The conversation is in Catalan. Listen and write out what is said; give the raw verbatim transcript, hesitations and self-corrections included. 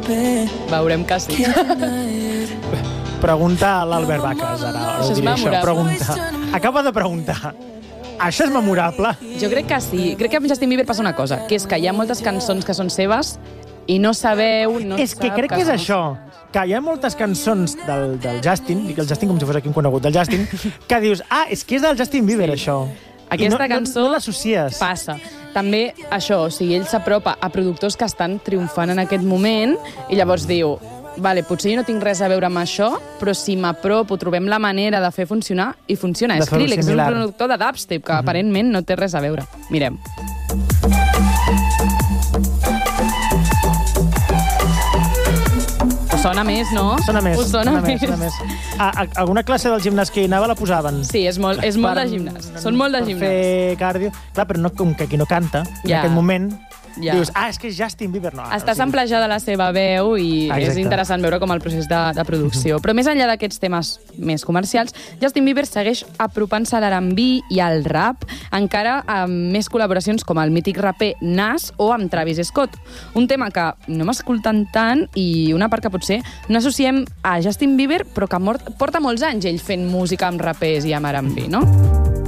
Veurem que sí. Pregunta a l'Albert Baques, ara. Això és diré memorable. Pregunta. Acaba de preguntar. Això és memorable? Jo crec que sí. Crec que amb Justin Bieber passa una cosa, que és que hi ha moltes cançons que són seves i no sabeu... No és que crec que és això, que hi ha moltes cançons del, del Justin, dic el Justin com si fos aquí un conegut del Justin, que dius, ah, és que és del Justin Bieber, sí. això. Aquesta I no, cançó no, no l'associes. Passa. També això, o sigui, ell s'apropa a productors que estan triomfant en aquest moment i llavors diu, vale, potser jo no tinc res a veure amb això, però si m'apropo, trobem la manera de fer funcionar, i funciona. Skrillex és un productor de dubstep que mm -hmm. aparentment no té res a veure. Mirem. Sona més, no? Sona més. Us sona, sona més. més. Sona més. A, a, alguna classe del gimnàs que hi anava la posaven? Sí, és molt, és molt de gimnàs. Són molt de gimnàs. Per fer cardio. Clar, però no, com que aquí no canta, ja. en aquest moment... Ja. Dius, ah, és que és Justin Bieber. No, Està o sigui... samplejada la seva veu i Exacte. és interessant veure com el procés de, de producció. Però més enllà d'aquests temes més comercials, Justin Bieber segueix apropant-se a l'R and B i al rap, encara amb més col·laboracions com el mític raper Nas o amb Travis Scott. Un tema que no m'escolten tant i una part que potser no associem a Justin Bieber, però que porta molts anys ell fent música amb rapers i amb R and B, no?